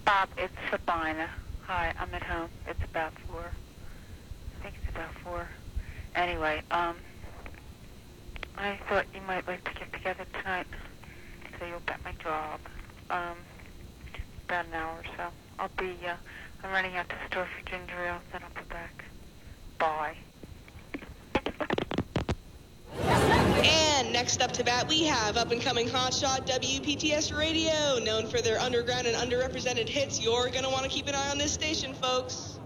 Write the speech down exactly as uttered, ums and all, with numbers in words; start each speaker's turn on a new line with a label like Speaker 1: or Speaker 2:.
Speaker 1: Bob, it's Sabina. Hi, I'm at home. It's about four. I think it's about four. Anyway, um, I thought you might like to get together tonight, so you'll bet my job. Um, about an hour or so. I'll be, uh, I'm running out to the store for ginger ale, then I'll be back. Bye.
Speaker 2: And next up to bat, we have up-and-coming hotshot W P T S Radio, known for their underground and underrepresented hits. You're going to want to keep an eye on this station, folks.